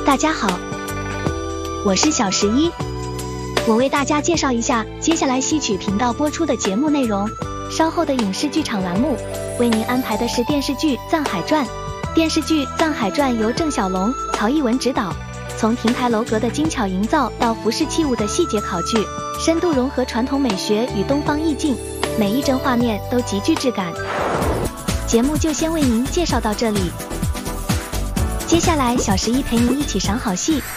大家好，我是小11，我为大家介绍一下接下来西曲频道播出的节目内容。稍后的影视剧场栏目为您安排的是电视剧《藏海传》。电视剧《藏海传》由郑晓龙、曹艺文执导，从亭台楼阁的精巧营造到服饰器物的细节考据，深度融合传统美学与东方意境，每一帧画面都极具质感。节目就先为您介绍到这里，接下来小11陪您一起赏好戏。